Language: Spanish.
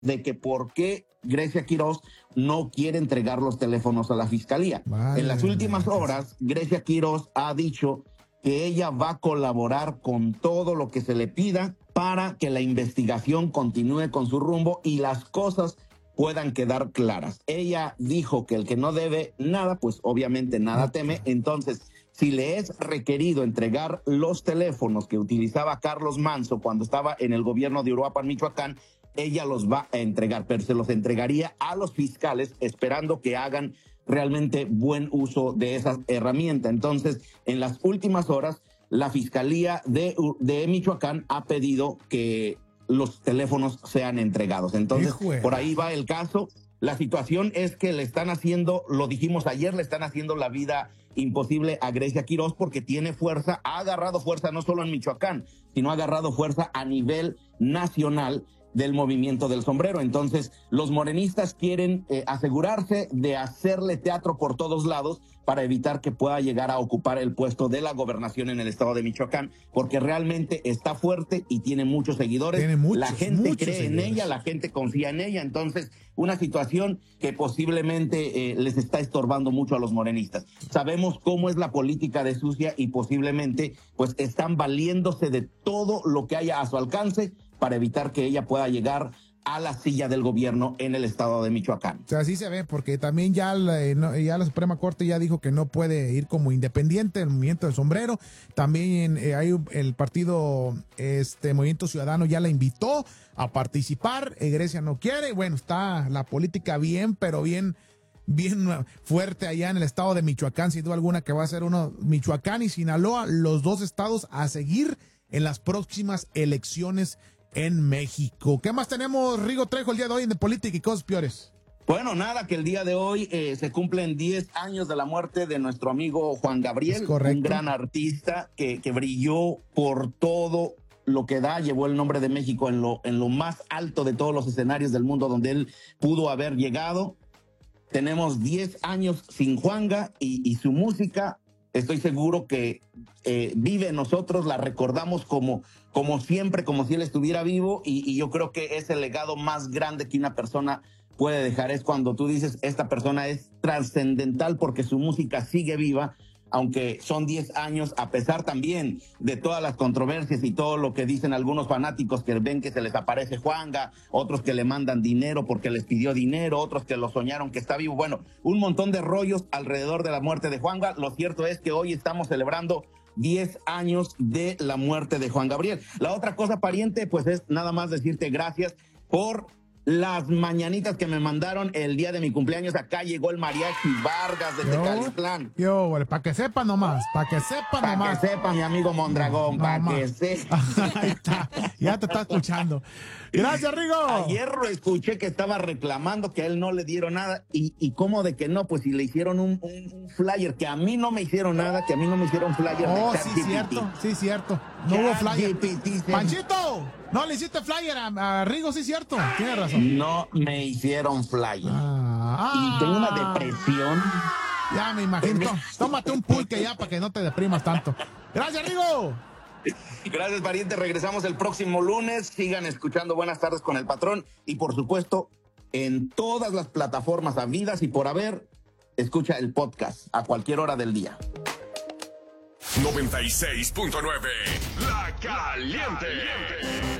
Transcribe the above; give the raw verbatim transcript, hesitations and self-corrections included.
de que por qué Grecia Quiroz no quiere entregar los teléfonos a la fiscalía. Vale. En las últimas horas, Grecia Quiroz ha dicho que ella va a colaborar con todo lo que se le pida para que la investigación continúe con su rumbo y las cosas puedan quedar claras. Ella dijo que el que no debe nada, pues obviamente nada teme. Entonces, si le es requerido entregar los teléfonos que utilizaba Carlos Manso cuando estaba en el gobierno de Uruapan, Michoacán, ella los va a entregar, pero se los entregaría a los fiscales esperando que hagan realmente buen uso de esa herramienta. Entonces, en las últimas horas, la Fiscalía de, de Michoacán ha pedido que los teléfonos sean entregados. Entonces, por ahí va el caso. La situación es que le están haciendo, lo dijimos ayer, le están haciendo la vida imposible a Grecia Quiroz porque tiene fuerza, ha agarrado fuerza no solo en Michoacán, sino ha agarrado fuerza a nivel nacional del movimiento del sombrero. Entonces, los morenistas quieren eh, asegurarse de hacerle teatro por todos lados para evitar que pueda llegar a ocupar el puesto de la gobernación en el estado de Michoacán, porque realmente está fuerte y tiene muchos seguidores. Tiene muchos, la gente muchos cree seguidores. en ella, la gente confía en ella. Entonces, una situación que posiblemente eh, les está estorbando mucho a los morenistas. Sabemos cómo es la política de sucia y posiblemente pues están valiéndose de todo lo que haya a su alcance para evitar que ella pueda llegar a la silla del gobierno en el estado de Michoacán. O sea, así se ve, porque también ya la, ya la Suprema Corte ya dijo que no puede ir como independiente el movimiento del sombrero. También eh, hay el partido, este Movimiento Ciudadano ya la invitó a participar. Eh, Grecia no quiere. Bueno, está la política bien, pero bien, bien fuerte allá en el estado de Michoacán, sin duda alguna que va a ser uno, Michoacán y Sinaloa, los dos estados a seguir en las próximas elecciones en México. ¿Qué más tenemos, Rigo Trejo, el día de hoy en De Política y Cosas Peores? Bueno, nada, que el día de hoy eh, se cumplen diez años de la muerte de nuestro amigo Juan Gabriel, un gran artista que, que brilló por todo lo que da, llevó el nombre de México en lo, en lo más alto de todos los escenarios del mundo donde él pudo haber llegado. Tenemos diez años sin Juanga y, y su música, estoy seguro que eh, vive en nosotros, la recordamos como, como siempre, como si él estuviera vivo, y, y yo creo que es el legado más grande que una persona puede dejar, es cuando tú dices, esta persona es trascendental porque su música sigue viva, aunque son diez años, a pesar también de todas las controversias y todo lo que dicen algunos fanáticos que ven que se les aparece Juanga, otros que le mandan dinero porque les pidió dinero, otros que lo soñaron que está vivo. Bueno, un montón de rollos alrededor de la muerte de Juanga. Lo cierto es que hoy estamos celebrando diez años de la muerte de Juan Gabriel. La otra cosa, pariente, pues es nada más decirte gracias por las mañanitas que me mandaron el día de mi cumpleaños. Acá llegó el mariachi Vargas de Tecalitlán. Yo, güey, para que sepan nomás, para que sepan pa nomás. Para que sepa mi amigo Mondragón, no, para no que sepa. Ahí está, ya te está escuchando. Gracias, Rigo. Ayer lo escuché que estaba reclamando que a él no le dieron nada. Y, y cómo de que no, pues si le hicieron un, un, un flyer, que a mí no me hicieron nada, que a mí no me hicieron flyer. Oh, de sí, cierto, sí, cierto. No hubo flyer. Panchito, no le hiciste flyer a, a Rigo, sí, cierto. Tienes razón. No me hicieron flyer. Ah, y tengo una depresión. Ya me imagino. Tómate un pulque ya para que no te deprimas tanto. Gracias, Rigo. Gracias, pariente. Regresamos el próximo lunes. Sigan escuchando Buenas Tardes con el Patrón. Y por supuesto, en todas las plataformas habidas y por haber, escucha el podcast a cualquier hora del día. noventa y seis punto nueve La Caliente.